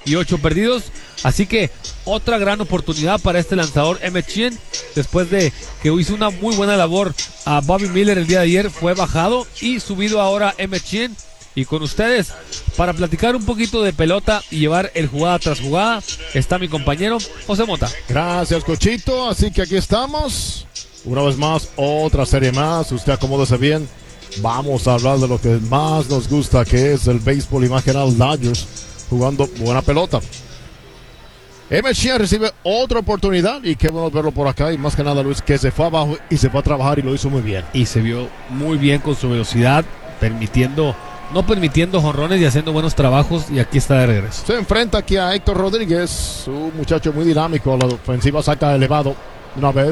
y 8 perdidos. Así que otra gran oportunidad para este lanzador Emmett Sheehan, después de que hizo una muy buena labor a Bobby Miller el día de ayer. Fue bajado y subido ahora Emmett Sheehan. Y con ustedes, para platicar un poquito de pelota y llevar el jugada tras jugada, está mi compañero José Mota. Gracias, Cochito. Así que aquí estamos. Una vez más, otra serie más. Usted acomódese bien. Vamos a hablar de lo que más nos gusta, que es el béisbol y más que nada los Dodgers jugando buena pelota. Emmett Sheehan recibe otra oportunidad y qué bueno verlo por acá. Y más que nada, Luis, que se fue abajo y se fue a trabajar y lo hizo muy bien. Y se vio muy bien con su velocidad, no permitiendo jonrones y haciendo buenos trabajos, y aquí está de regreso. Se enfrenta aquí a Héctor Rodríguez, un muchacho muy dinámico. La ofensiva saca elevado una vez.